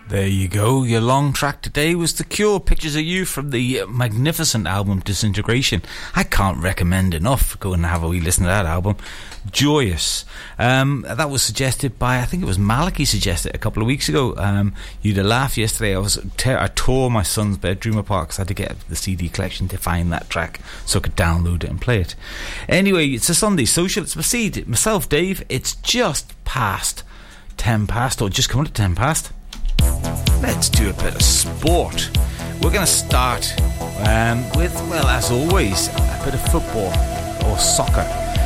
There you go. Your long track today was The Cure, Pictures of You, from the magnificent album Disintegration. I can't recommend enough. Go and have a wee listen to that album. Joyous. That was suggested by, I think it was Maliki suggested a couple of weeks ago. You'd have laughed yesterday. I tore my son's bedroom apart because I had to get the CD collection to find that track so I could download it and play it. Anyway, it's a Sunday social. It's myself, Dave. It's just past 10 past, or just coming to 10 past. Let's do a bit of sport. We're going to start with, well, as always, a bit of football or soccer.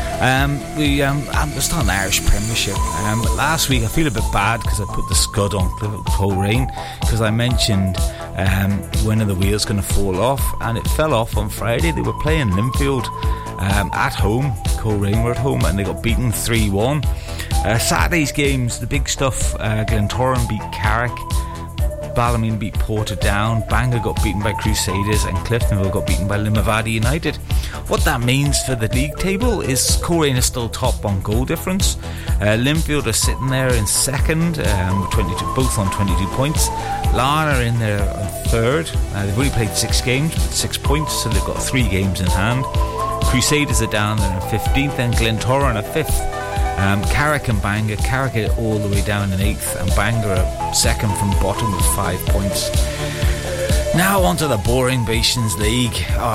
We're starting the Irish Premiership. Last week I feel a bit bad because I put the scud on Coleraine because I mentioned when are the wheels going to fall off, and it fell off on Friday. They were playing Linfield at home. Coleraine were at home and they got beaten 3-1. Saturday's games, the big stuff, Glentoran beat Carrick, Ballymena beat Portadown, Bangor got beaten by Crusaders, and Cliftonville got beaten by Limavady United. What that means for the league table is Coleraine is still top on goal difference. Linfield are sitting there in second, 22, both on 22 points. Larne are in there on third. They've only played 6 games with 6 points, so they've got 3 games in hand. Crusaders are down there in 15th, and Glentoran are 5th. Carrick and Bangor, Carrick are all the way down in 8th, and Bangor are second from bottom with 5 points. Now on to the boring Nations League.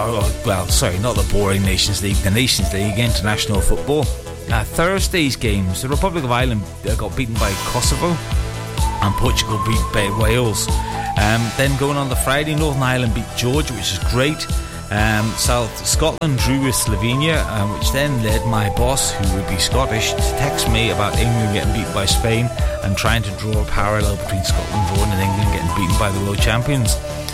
Not the boring Nations League, the Nations League, international football. Thursday's games, the Republic of Ireland got beaten by Kosovo, and Portugal beat by Wales. Then going on the Friday, Northern Ireland beat Georgia, which is great. South Scotland drew with Slovenia, which then led my boss, who would be Scottish, to text me about England getting beaten by Spain and trying to draw a parallel between Scotland drawing and England getting beaten by the world champions.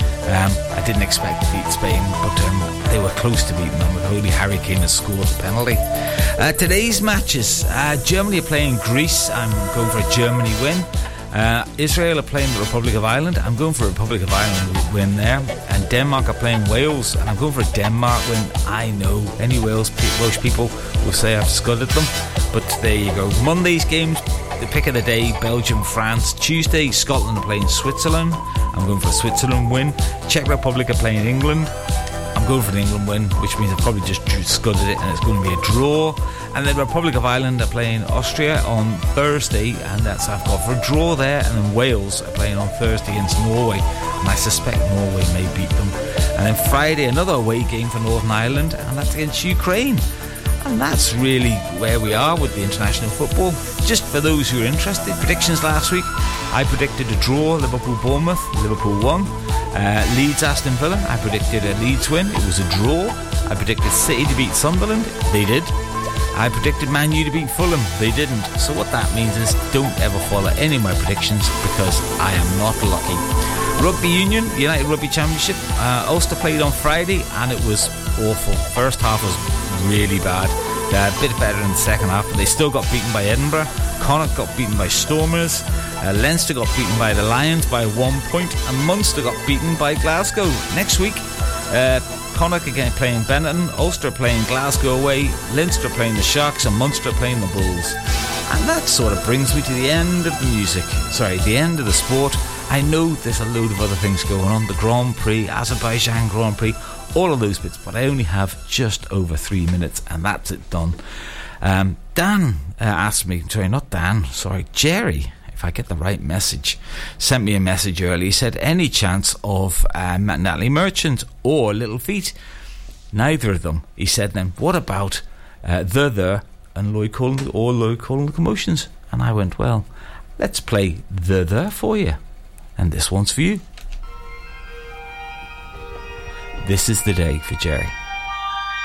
I didn't expect to beat Spain, but they were close to beating them, with only Harry Kane has scored the penalty. Today's matches, Germany are playing Greece. I'm going for a Germany win. Israel are playing the Republic of Ireland. I'm going for a Republic of Ireland win there. And Denmark are playing Wales, and I'm going for a Denmark win. I know any Welsh people will say I've scudded them, but there you go. Monday's games, the pick of the day, Belgium, France. Tuesday, Scotland are playing Switzerland. I'm going for a Switzerland win. Czech Republic are playing England. I'm going for an England win, which means I've probably just scudded it, and it's going to be a draw. And then Republic of Ireland are playing Austria on Thursday, and that's I've got for a draw there. And then Wales are playing on Thursday against Norway, and I suspect Norway may beat them. And then Friday, another away game for Northern Ireland, and that's against Ukraine. And that's really where we are with the international football. Just for those who are interested, predictions last week, I predicted a draw, Liverpool-Bournemouth. Liverpool won. Leeds-Aston Villa, I predicted a Leeds win. It was a draw. I predicted City to beat Sunderland. They did. I predicted Man U to beat Fulham. They didn't. So what that means is don't ever follow any of my predictions, because I am not lucky. Rugby Union, United Rugby Championship. Ulster played on Friday, and it was awful. First half was really bad. They're a bit better in the second half, but they still got beaten by Edinburgh. Connacht got beaten by Stormers. Leinster got beaten by the Lions by 1 point, and Munster got beaten by Glasgow. Next week, Connacht again playing Benetton, Ulster playing Glasgow away, Leinster playing the Sharks, and Munster playing the Bulls. And that sort of brings me to the end of the end of the sport. I know there's a load of other things going on, the Grand Prix, Azerbaijan Grand Prix, all of those bits, but I only have just over 3 minutes, and that's it done. Dan asked me, Jerry, if I get the right message, sent me a message early. He said, any chance of Natalie Merchant or Little Feat? Neither of them. He said, then what about The and Lloyd Cole or Lloyd Cole and the Commotions? And I went, well, let's play The for you, and this one's for you. This is the day for Jerry.